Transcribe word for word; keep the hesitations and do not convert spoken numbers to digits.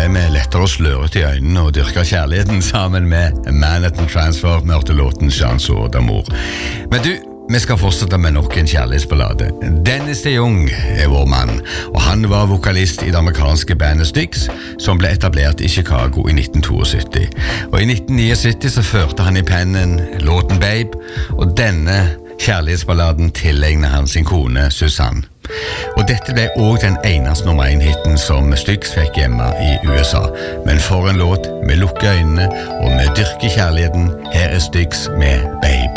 vi lettere å sløre til øynene og dyrke kjærligheten sammen med Manhattan Transfer, mørte låten Chanson d'amour. Men du, vi skal fortsette med nok en kjærlighetsballade. Dennis de Jong er vår mann, og han var vokalist i det amerikanske bandet Styx, som ble etablert i Chicago i nitten syttito. Og i nitten syttioni så førte han i pennen låten Babe, og denne kjærlighetsballaden tilegnet han sin kone Susanne. Og dette ble også den eneste nummer én-hitten som Styx fikk hjemme i U S A. Men for en låt, vi lukker øynene, og vi dyrker kjærligheten. Her er Styx med Babe.